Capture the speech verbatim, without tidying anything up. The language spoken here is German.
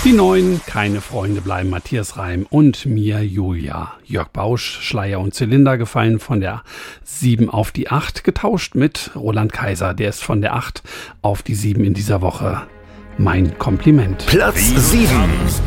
Die Neuen, keine Freunde bleiben, Matthias Reim und Mia Julia. Jörg Bausch, Schleier und Zylinder gefallen von der sieben auf die acht, getauscht mit Roland Kaiser. Der ist von der acht auf die sieben in dieser Woche. Mein Kompliment. Platz sieben.